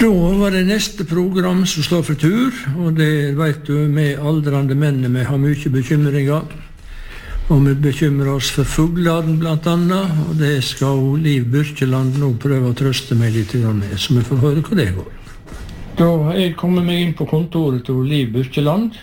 Da var det neste program som står for tur, og det vet du, med aldrande menn vi har mye bekymringer. Og vi bekymrer oss for fuglene blant annet, og det skal Liv Byrkjeland nå prøve å trøste meg litt med, så vi får høre hva det går. Da jeg kommer meg inn på kontoret til Liv Byrkjeland,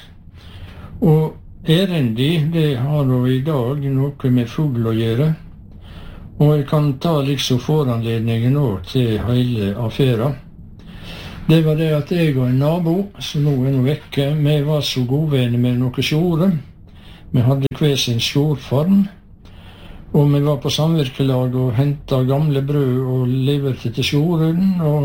og erendi, det har nå i dag noe med fugl å gjøre, og jeg kan ta liksom foranledningen også til hele affæra. Det var det at jeg og en nabo, som nå er vekke, vi var så godvenner med noen sjore. Vi hadde hver sin sjorfarm, og vi var på samvirkelag og hentet gamle brød og leverte til sjoren,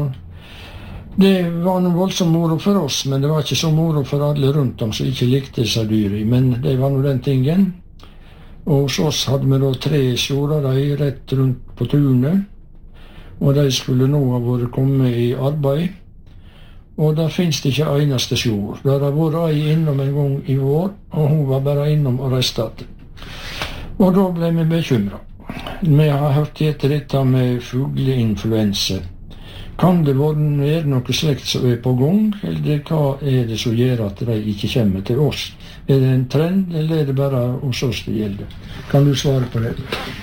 og det var noe voldsomt moro for oss, men det var ikke så moro for alle rundt om som ikke likte disse dyri, men det var noe den tingen. Og hos oss hadde vi da 3 sjorer rett rundt på tunet, og de skulle nå ha vært kommet i arbeid. Og der finnes det ikke eneste sjor. Der har vært ei innom en gang i vår, og hun var bare innom og restet. Og da ble vi bekymret. Vi har hørt etter dette med fugleinfluensa. Kan det være noe slikt som er på gang, eller hva er det som gjør at de ikke kommer til oss? Er det en trend, eller er det bare hos oss det gjelder? Kan du svare på det?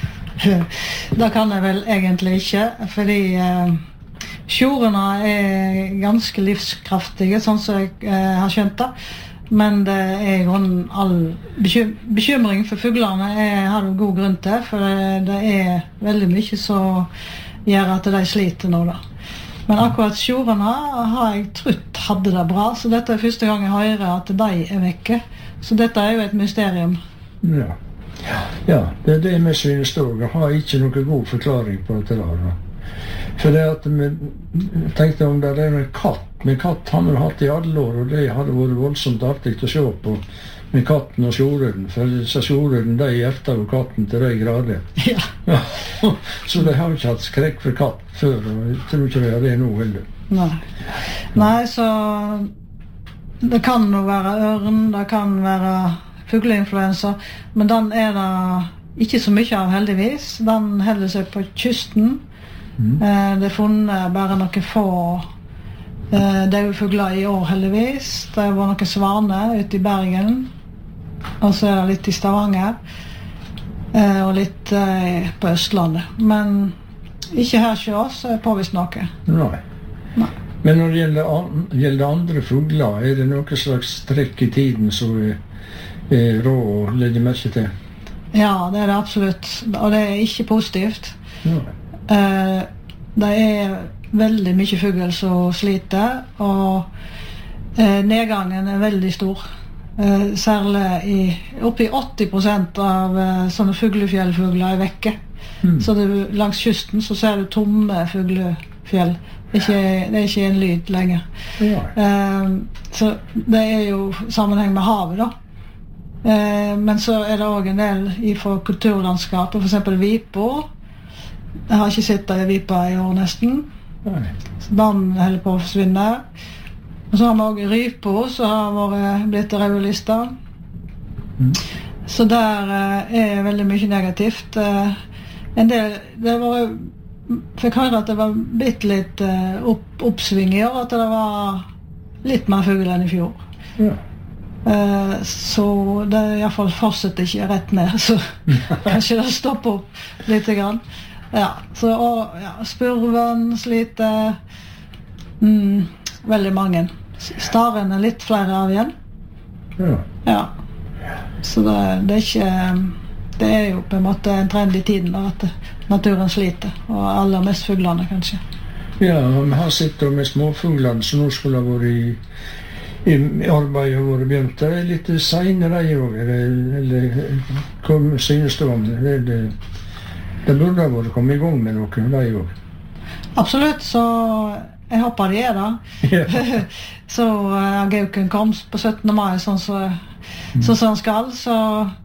Det kan jeg vel egentlig ikke, fordi sjorene er ganske livskraftige, sånn som jeg har skjønt det. Men det er all bekymring for fuglene har du god grunn til, for det er veldig mye som gjør at de sliter nå da. Men akkurat sjorene har jeg trodd hadde det bra, så dette er første gang jeg hører at de er vekke. Så dette er jo et mysterium. Ja, det er det vi synes også. Jeg har ikke noen god forklaring på dette da. For det at vi tenkte om det er en katt. Men katt har vi hatt i alle år, og det hadde vært voldsomt artig å se på med katten og sjoreden. For disse sjoreden, de hjerter jo katten til de grader. Ja. Så de har ikke hatt skrekk for katt før, og jeg tror ikke de har det nå heller. Nei, så det kan jo være ørn, det kan være fugleinfluensa, men den er det ikke så mye av heldigvis. Den holder seg på kysten. Det er funnet bare noen få døde fugler i år heldigvis. Det var noen svaner ute i Bergen, og så er det litt i Stavanger og litt på Østlandet, men ikke her hos oss er påvist noe. Nei. Men når det gjelder andre fugler, er det noe slags trekk i tiden som er rå å legge merke til? Ja, det er det absolutt, og det er ikke positivt. Det er veldig mye fugl som sliter, og nedgangen er veldig stor. Særlig oppi 80% av sånne fuglefjellfugler er vekke. Så langs kysten så ser du tomme fuglefjell. Det er ikke en lyd lenger. Så det er jo sammenheng med havet da. Men så er det også en del fra kulturlandskapet, for eksempel vipa. Jeg har ikke sett det i vipa i år nesten. Så den holder på å forsvinne. Og så har vi også rypa, som har blitt rødlista. Så der er veldig mye negativt. En del, fikk høre at det var blitt litt oppsving i år, at det var litt mer fugl enn i fjor. Så det i hvert fall fortsetter ikke rett ned, så kanskje det stopper opp litt grann. Så spurven sliter, veldig mange. Staren er litt flere av igjen. Så det er ikke, det er jo på en måte en trend i tiden da, at naturen sliter, og aller mest fuglene kanskje. Ja, vi har sett med småfuglene som nå skulle ha vært i arbeid og vært begynt. Det er litt senere eller hva synes du om det? Det burde ha vært kommet i gang med noe, det jo. Absolutt, så jeg håper de er da. Så gauken kom på 17. mai, sånn som han skal, så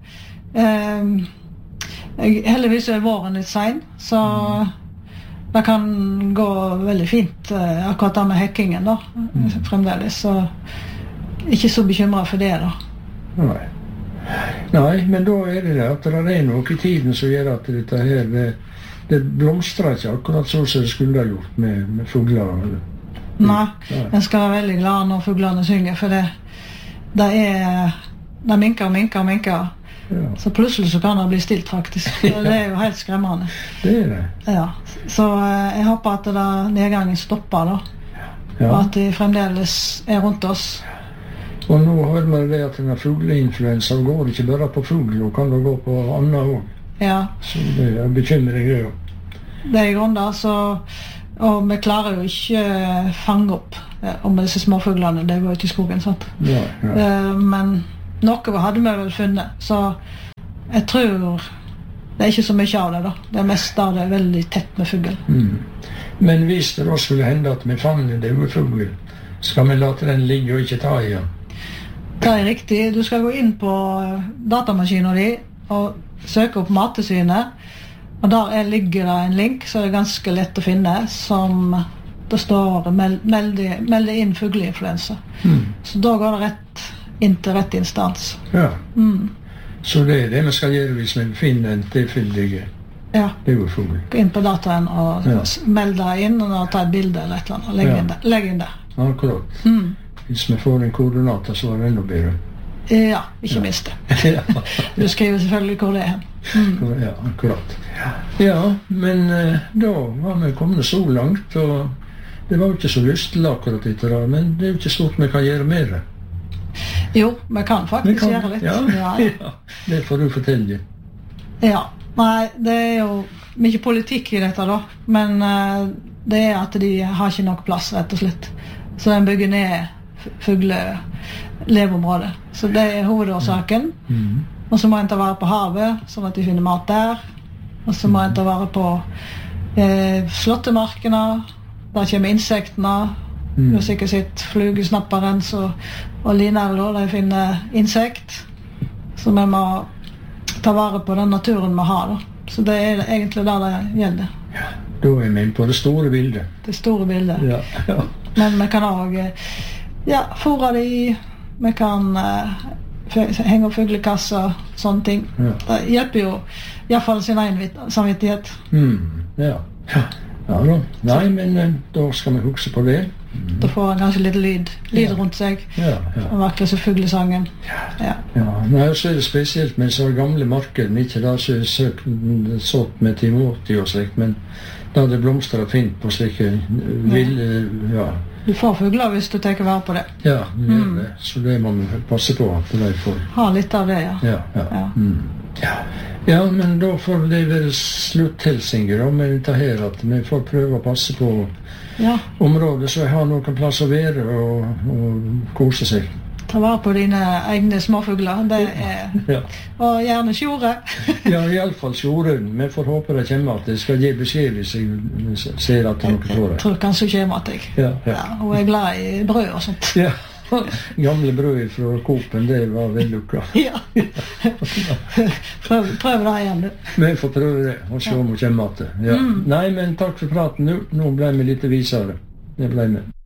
heldigvis er våren litt sen, så det kan gå veldig fint, akkurat det med hekkingen da, fremdeles, så ikke så bekymret for det da. Nei, men da er det at det er noe i tiden som gjør at dette her, det blomstrer ikke akkurat så som det skulle ha gjort med fugler. Nei, en skal være veldig glad når fuglene synger, for det minker og minker og minker. Ja. Så plutselig så kan det bli stilt faktisk. Og det er jo helt skremmende. Det er det. Ja. Så jeg håper at nedgangen stopper da. Ja. Og at de fremdeles er rundt oss. Og nå hører man det at denne fugleinfluensa går ikke bare på fugl, og kan det gå på annet også. Ja. Så det er bekymring det jo. Det er grunn da, og vi klarer jo ikke fange opp om disse småfuglene, det går ut i skogen, sant? Ja, ja. Men noe hadde vi vel funnet, så jeg tror det er ikke så mye av det da. Det meste av det er veldig tett med fugl. Men hvis det da skulle hende at vi fanner en døvefugl, skal vi late den ligge og ikke ta i den? Det er riktig. Du skal gå inn på datamaskinen din og søke opp Mattilsynet, og der ligger det en link, så det er ganske lett å finne, som det står melde inn fugleinfluensa. Så da går det rett inn til rett instans. Ja. Så det er det vi skal gjøre hvis vi finner en tilfeldig døvefugl. Gå inn på dataen og melde deg inn og ta et bilde eller et eller annet, og legge inn der. Akkurat. Hvis vi får en koordinater, så er det enda bedre. Ja, ikke minst det. Du skriver selvfølgelig hvor det er. Ja, akkurat. Ja, men da var vi kommet så langt, og det var jo ikke så lystelig akkurat etter det, men det er jo ikke stort vi kan gjøre mer. Jo, vi kan faktisk gjøre litt. Ja, det får du fortelle. Ja, nei, det er jo mye politikk i dette da, men det er at de har ikke nok plass, rett og slett. Så den bygger ned fugleleveområdet. Så det er hovedårsaken. Og så må en ta vare på havet, sånn at de finner mat der. Og så må en ta vare på slåttemarkene, der kommer insektene. Du har sikkert sett flugesnapperen og linevler, de finner insekt. Så vi må ta vare på den naturen vi har da. Så det er egentlig der det gjelder. Ja, da er vi på det store bildet. Det store bildet. Ja. Men vi kan også fôre de, vi kan henge opp fuglekasser, sånne ting. Det hjelper jo i hvert fall sin egen samvittighet. Ja da. Nei, men da skal vi huske på det. Da får han kanskje litt lyd rundt seg. Og vakler så fuglesangen. Nei, så er det spesielt med så gamle markeder, ikke da så er sått med Timoti og slikt, men da det blomstrer fint på slike ville, Du får fugler hvis du tenker vare på det. Ja, det gjør det. Så det må vi passe på at de får. Ha litt av det, Ja, men da får det være slutthelsinger med dette her, at vi får prøve å passe på området, så jeg har noen plass å være og kose seg. Ta vare på dine egne småfugler, det er, og gjerne sjore. Ja, i alle fall sjore. Vi får håpe det kommer at det skal gi beskjed hvis jeg ser at det er noe på det. Jeg tror kanskje det kommer at jeg. Og jeg er glad i brød og sånt. Ja, gamle brød fra Coop-en, det var vellykket. Ja, prøv det igjen du. Vi får prøve det, og se om hun kommer at det. Nei, men takk for praten nå. Nå ble vi litt visere. Det ble vi.